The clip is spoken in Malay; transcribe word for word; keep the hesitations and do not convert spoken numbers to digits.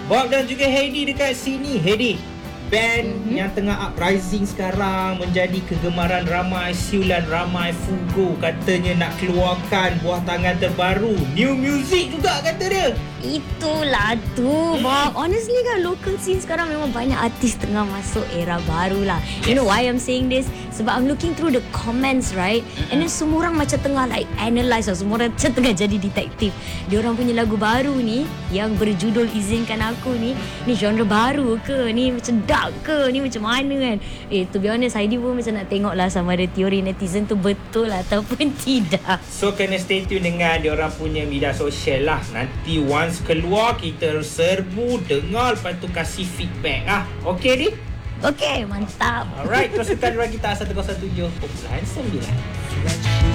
Bob dan juga Heidi dekat sini. Heidi, band mm-hmm. yang tengah uprising sekarang, menjadi kegemaran ramai, siulan ramai. Fugo katanya nak keluarkan buah tangan terbaru, new music juga kata dia. Itulah tu, Bob. Honestly kan, local scene sekarang memang banyak artis tengah masuk era baru lah. Yes. You know why I'm saying this? Sebab I'm looking through the comments, right? Mm-hmm. And then semua orang macam tengah like analyse lah. Semua orang macam tengah jadi detektif. Diorang punya lagu baru ni, yang berjudul Izinkan Aku ni, ni genre baru ke? Ni macam dark ke? Ni macam mana kan? Eh, to be honest, Heidi pun macam nak tengok lah sama ada teori netizen tu betul ataupun tidak. So, kena stay tune dengan diorang punya media sosial lah. Nanti once keluar, kita serbu, dengar, lepas tu kasih feedback lah. Okay, Di? Okay, mantap. Alright, teruskan diorang kita seratus tujuh perpuluhan sembilan.